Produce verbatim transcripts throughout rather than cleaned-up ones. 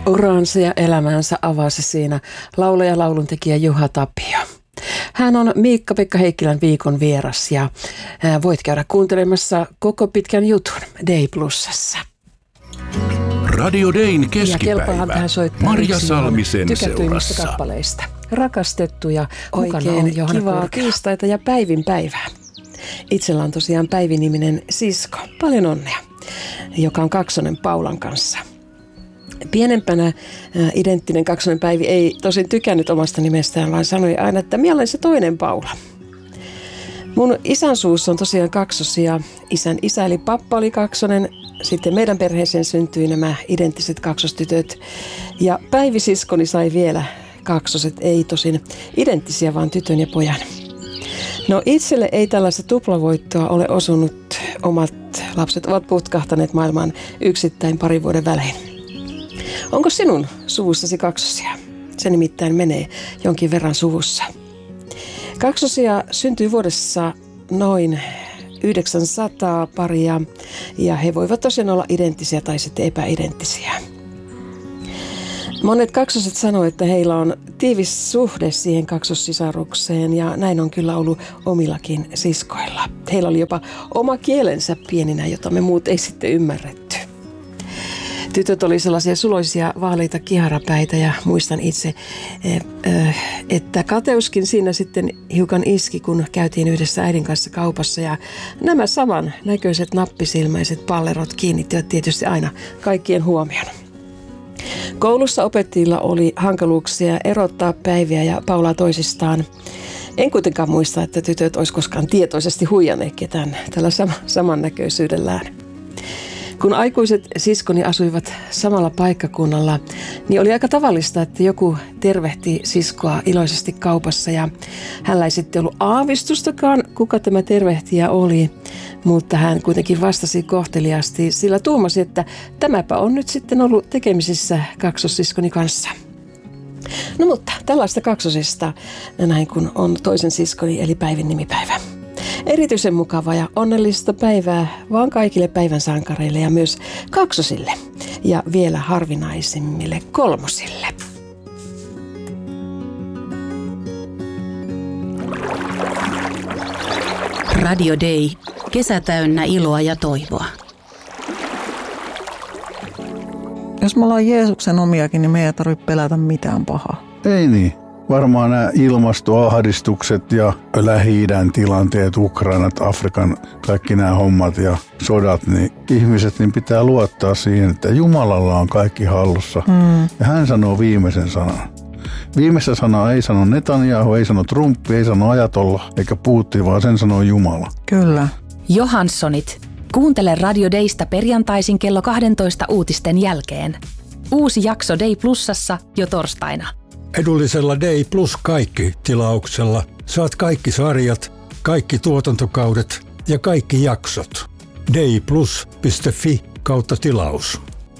Uransa ja elämänsä avasi siinä laulaja ja lauluntekijä Juha Tapio. Hän on Miikka-Pekka Heikkilän viikon vieras ja voit käydä kuuntelemassa koko pitkän jutun Day Plusassa. Radio Dayn keskipäivä. Marja Salmisen tykätyimmistä seurassa. Kappaleista. Rakastettuja, oikein kivaa tiistaita ja Päivin päivää. Itsellä on tosiaan Päivi-niminen sisko. Paljon onnea, joka on kaksonen Paulan kanssa. Pienempänä identtinen kaksonen Päivi ei tosin tykännyt omasta nimestään, vaan sanoi aina, että minä olen se toinen Paula. Mun isän suussa on tosiaan kaksosia. Isän isä eli pappa oli kaksonen. Sitten meidän perheeseen syntyi nämä identtiset kaksostytöt. Ja Päivi siskoni sai vielä kaksoset, ei tosin identtisiä, vaan tytön ja pojan. No itselle ei tällaista tuplavoittoa ole osunut. Omat lapset ovat putkahtaneet maailmaan yksittäin parin vuoden välein. Onko sinun suvussasi kaksosia? Se nimittäin menee jonkin verran suvussa. Kaksosia syntyy vuodessa noin yhdeksänsataa paria ja he voivat tosiaan olla identtisiä tai sitten epäidenttisiä. Monet kaksoset sanoo, että heillä on tiivis suhde siihen kaksossisarukseen ja näin on kyllä ollut omillakin siskoilla. Heillä oli jopa oma kielensä pieninä, jota me muut ei sitten ymmärretty. Tytöt oli sellaisia suloisia vaaleita kiharapäitä ja muistan itse, että kateuskin siinä sitten hiukan iski, kun käytiin yhdessä äidin kanssa kaupassa ja nämä saman näköiset nappisilmäiset pallerot kiinnittivät tietysti aina kaikkien huomion. Koulussa opettajilla oli hankaluuksia erottaa Päiviä ja Paulaa toisistaan. En kuitenkaan muista, että tytöt olisi koskaan tietoisesti huijanneet ketään tällä samannäköisyydellään. Kun aikuiset siskoni asuivat samalla paikkakunnalla, niin oli aika tavallista, että joku tervehti siskoa iloisesti kaupassa ja hänellä ei sitten ollut aavistustakaan, kuka tämä tervehtiä oli, mutta hän kuitenkin vastasi kohteliaasti, sillä tuumasi, että tämäpä on nyt sitten ollut tekemisissä kaksossiskoni kanssa. No mutta tällaista kaksosista, näin kun on toisen siskoni eli Päivin nimipäivä. Erityisen mukavaa ja onnellista päivää vaan kaikille päivän sankareille ja myös kaksosille ja vielä harvinaisimmille kolmosille. Radio Day. Kesä täynnä iloa ja toivoa. Jos me ollaan Jeesuksen omiakin, niin me ei tarvitse pelätä mitään pahaa. Ei niin. Varmaan nämä ilmastoahdistukset ja Lähi-idän tilanteet, Ukrainat, Afrikan, kaikki nämä hommat ja sodat, niin ihmiset niin pitää luottaa siihen, että Jumalalla on kaikki hallussa. Mm. Ja hän sanoo viimeisen sanan. Viimeistä sanaa ei sano Netanyahu, ei sano Trump, ei sano Ajatolla eikä Putin, vaan sen sanoo Jumala. Kyllä. Johanssonit. Kuuntele Radio Daysta perjantaisin kello kaksitoista uutisten jälkeen. Uusi jakso Day Plusassa jo torstaina. Edullisella Day Plus kaikki -tilauksella saat kaikki sarjat, kaikki tuotantokaudet ja kaikki jaksot. dayplus piste fi kautta tilaus.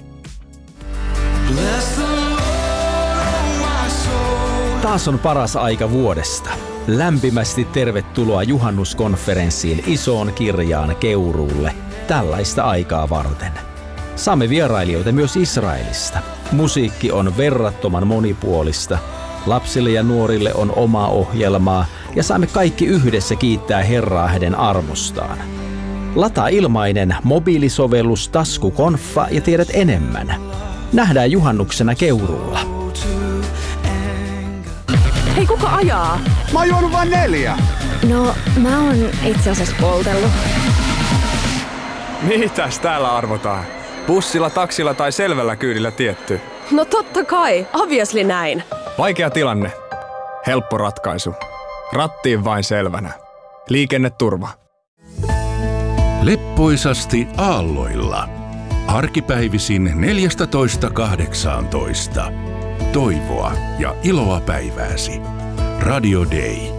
Taas on paras aika vuodesta. Lämpimästi tervetuloa juhannuskonferenssiin Isoon Kirjaan Keuruulle tällaista aikaa varten. Saamme vierailijoita myös Israelista. Musiikki on verrattoman monipuolista. Lapsille ja nuorille on oma ohjelmaa ja saamme kaikki yhdessä kiittää Herraa hänen armostaan. Lataa ilmainen mobiilisovellus Taskukonfa ja tiedät enemmän. Nähdään juhannuksena Keuruulla. Hei, kuka ajaa? Mä oon juonut vain neljä. No, mä oon itse asiassa poltellut. Mitäs täällä arvotaan? Bussilla, taksilla tai selvällä kyydillä tietty? No totta kai, obviously näin. Vaikea tilanne. Helppo ratkaisu. Rattiin vain selvänä. Liikenneturva. Leppoisasti aalloilla. Arkipäivisin neljätoista kahdeksantoista. Toivoa ja iloa päivääsi. Radio Day.